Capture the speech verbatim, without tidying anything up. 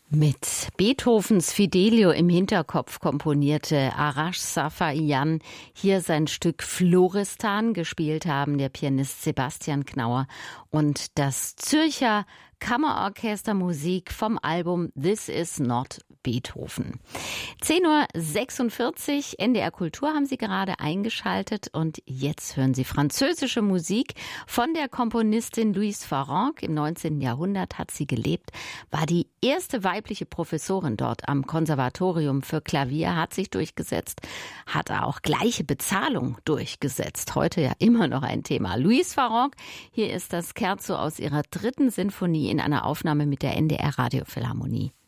Mit Beethovens Fidelio im Hinterkopf komponierte Arash Safarian hier sein Stück Floristan. Gespielt haben der Pianist Sebastian Knauer und das Zürcher Kammerorchester Musik vom Album This is not Beethoven. zehn Uhr sechsundvierzig, N D R Kultur haben Sie gerade eingeschaltet und jetzt hören Sie französische Musik von der Komponistin Louise Farrenc. Im neunzehnten Jahrhundert hat sie gelebt, war die erste weibliche Professorin dort am Konservatorium für Klavier, hat sich durchgesetzt, hat auch gleiche Bezahlung durchgesetzt. Heute ja immer noch ein Thema. Louise Farrenc, hier ist das Scherzo aus ihrer dritten Sinfonie in einer Aufnahme mit der N D R Radiophilharmonie.